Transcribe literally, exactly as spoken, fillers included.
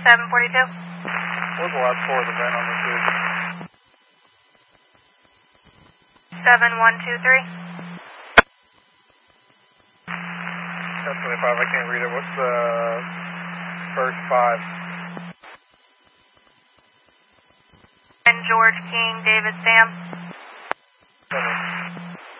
seven forty-two. What was the last four of the V I N on this week? seven one two three. ten twenty-five, I can't read it. What's the first five? And George King, David Sam.